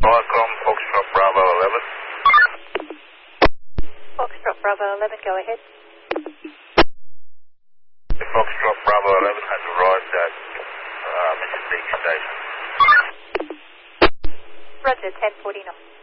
Viacom, Foxtrot Bravo 11. Foxtrot Bravo 11, go ahead. Foxtrot Bravo 11 has arrived at Mission Beach Station. Roger, 1049.